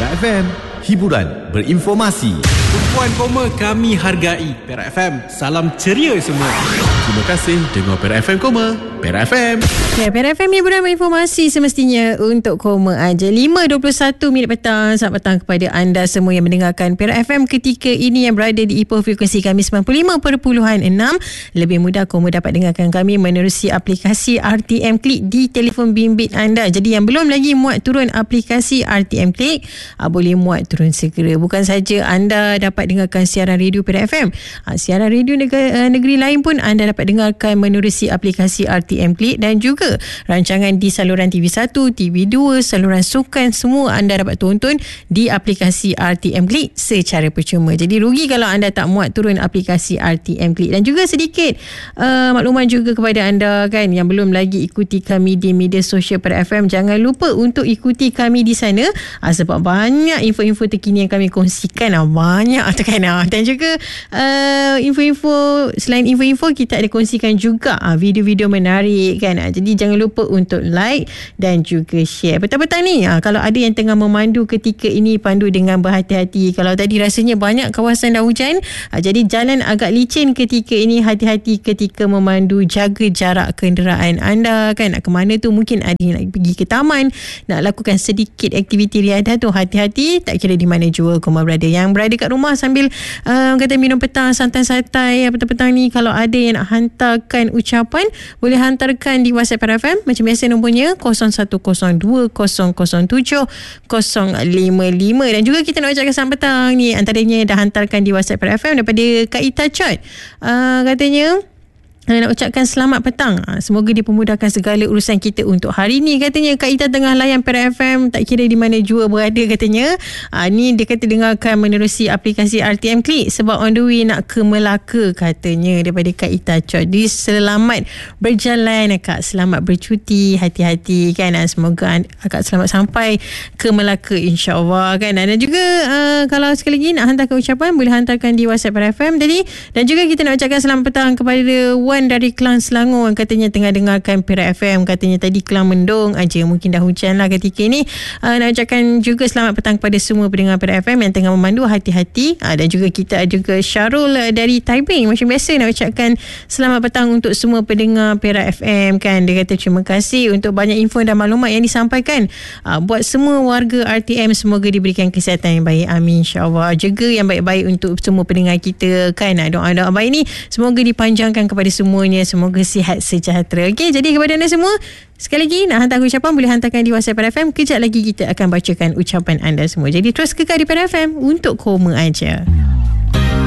Perak FM, hiburan berinformasi. Tumpuan koma kami hargai. Perak FM, salam ceria semua. Terima kasih dengar Perak FM Koma. Perak FM. Ya, Perak FM hiburan berinformasi semestinya untuk koma aja. 5.21 minit petang. Selamat petang kepada anda semua yang mendengarkan Perak FM ketika ini yang berada di Ipoh frekuensi kami 95.6. Lebih mudah koma dapat dengarkan kami menerusi aplikasi RTM Click di telefon bimbit anda. Jadi yang belum lagi muat turun aplikasi RTM Click, boleh muat turun segera. Bukan saja anda dapat dengarkan siaran radio Perak FM, siaran radio negeri lain pun anda dapat dengarkan menerusi aplikasi RTM Click, dan juga rancangan di saluran TV1, TV2, saluran sukan, semua anda dapat tonton di aplikasi RTM Click secara percuma. Jadi rugi kalau anda tak muat turun aplikasi RTM Click. Dan juga sedikit makluman juga kepada anda kan yang belum lagi ikuti kami di media sosial Perak FM, jangan lupa untuk ikuti kami di sana sebab banyak info-info terkini yang kami kongsikan, banyak tu kan. Dan juga info-info, selain info-info, kita ada kongsikan juga video-video menarik kan. Jadi jangan lupa untuk like dan juga share. Petang-petang ni kalau ada yang tengah memandu ketika ini, pandu dengan berhati-hati. Kalau tadi rasanya banyak kawasan dah hujan, jadi jalan agak licin ketika ini, hati-hati ketika memandu, jaga jarak kenderaan anda kan. Nak ke mana tu, mungkin ada yang nak pergi ke taman, nak lakukan sedikit aktiviti riadah tu, hati-hati, tak kira di mana jua koma berada. Yang berada kat rumah sambil kata minum petang santai-santai petang-petang ni, kalau ada yang nak hantarkan ucapan, boleh hantarkan di WhatsApp Perak FM. Macam biasa nombornya 0102-007-055. Dan juga kita nak ucapkan selamat petang ni, antaranya dah hantarkan di WhatsApp Perak FM daripada Kak Ita Chot. Katanya nak ucapkan selamat petang. Semoga dipermudahkan segala urusan kita untuk hari ni. Katanya Kak Ita tengah layan Perak FM, tak kira di mana jua berada katanya. Ni dia kata dengarkan menerusi aplikasi RTM Click sebab on the way nak ke Melaka katanya, daripada Kak Ita Chot. Jadi selamat berjalan Kak, selamat bercuti, hati-hati kan. Semoga Kak selamat sampai ke Melaka insya-Allah kan. Dan juga kalau sekali lagi nak hantarkan ucapan, boleh hantarkan di WhatsApp Perak FM tadi. Dan juga kita nak ucapkan selamat petang kepada dari Kelang Selangor, katanya tengah dengarkan Perak FM. Katanya tadi Kelang mendung aja, mungkin dah hujan lah ketika ini. Nak ucapkan juga selamat petang kepada semua pendengar Perak FM yang tengah memandu, hati-hati. Dan juga kita juga Syarul dari Taiping, macam biasa nak ucapkan selamat petang untuk semua pendengar Perak FM kan. Dia kata terima kasih untuk banyak info dan maklumat yang disampaikan. Buat semua warga RTM, semoga diberikan kesihatan yang baik, amin insya-Allah. Jaga yang baik-baik untuk semua pendengar kita kan. Doa-doa baik ni semoga dipanjangkan kepada semuanya, semoga sihat sejahtera. Okey, jadi kepada anda semua, sekali lagi nak hantar ucapan, boleh hantarkan di WhatsApp Perak FM. Kejap lagi kita akan bacakan ucapan anda semua. Jadi terus kekal di Perak FM untuk koma aja.